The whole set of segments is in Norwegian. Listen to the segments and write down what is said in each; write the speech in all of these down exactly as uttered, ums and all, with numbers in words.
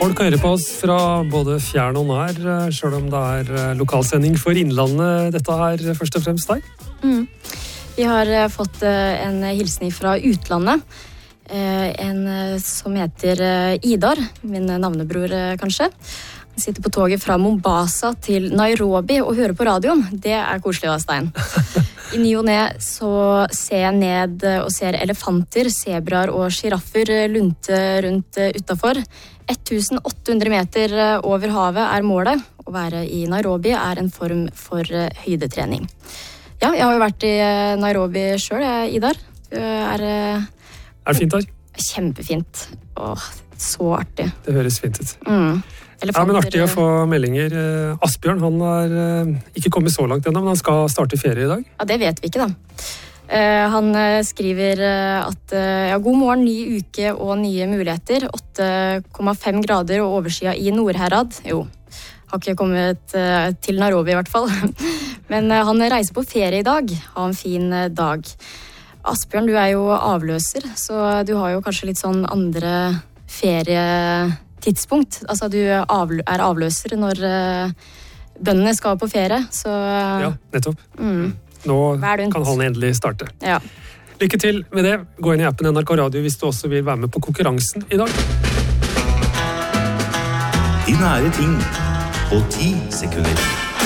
Folk hører på oss fra både fjern og nær, selv om det er lokalsending for Innlandet. Dette her først og fremst deg. Mm. Vi har fått en hilsen fra utlandet. En som heter Idar, min navnebror kanskje. Han sitter på toget fra Mombasa til Nairobi og hører på radioen. Det er koselig da, Stein. I ny og ne så ser jeg ned og ser elefanter, zebraer og giraffer lunte rundt utenfor. åtte hundre meter over havet er målet. Å være i Nairobi er en form for høydetrening. Ja, jeg har jo vært i Nairobi selv, Idar. Det er, er det fint der? Kjempefint. Åh, så artig. Det høres fint ut. Mm. Ja, men artig å få meldinger. Asbjørn, han har ikke kommet så langt ennå, men han skal starte ferie i dag. Ja, det vet vi ikke da. Uh, han skriver at uh, ja, god morgen, ny uke og nye muligheter. åtte komma fem grader og oversida i Nordherad. Jo, har ikke kommet uh, til Nairobi i hvert fall. Men uh, han reiser på ferie i dag. Ha en fin uh, dag. Asbjørn, du er jo avløser, så du har jo kanskje litt sånn andre ferietidspunkt. Altså, du avl- er avløser når uh, bøndene skal på ferie. Så, uh, ja, nettopp. Mm. Nå kan han endelig starte. Ja. Lykke til med det. Gå inn i appen N R K Radio hvis du også vil være med på konkurransen i dag. De nære ting på ti sekunder.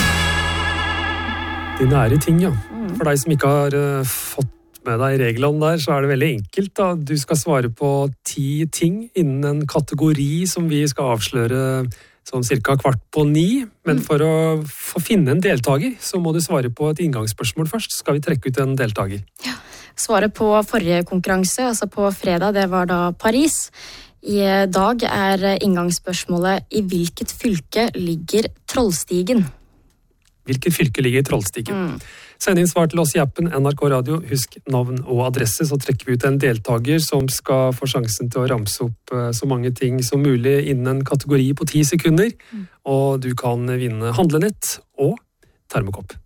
De nære ting, ja. For deg som ikke har uh, fått med deg reglene der, så er det veldig enkelt da. Du skal svare på ti ting innen en kategori som vi skal avsløre sånn cirka kvart på ni, men for å få finne en deltager, så må du svare på et inngangsspørsmål først. Skal vi trekke ut en deltager? Ja, svaret på forrige konkurranse, altså på fredag, det var da Paris. I dag er inngangsspørsmålet: i hvilket fylke ligger Trollstigen? Hvilket fylke ligger Trollstigen? Mm. Send inn svar til oss i appen N R K Radio. Husk navn og adresse, så trekker vi ut en deltager som skal få sjansen til å ramse opp så mange ting som mulig innen en kategori på ti sekunder. Mm. Og du kan vinne handlenett og termokopp.